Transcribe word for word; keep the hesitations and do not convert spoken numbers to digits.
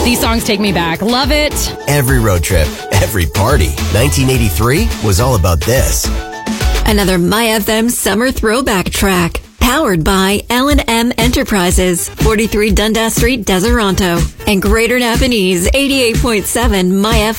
These songs take me back. Love it. Every road trip, every party. nineteen eighty-three was all about this. Another My F M summer throwback track. Powered by L and M Enterprises, forty-three Dundas Street, Deseronto. And Greater Napanese, eighty-eight point seven My F M.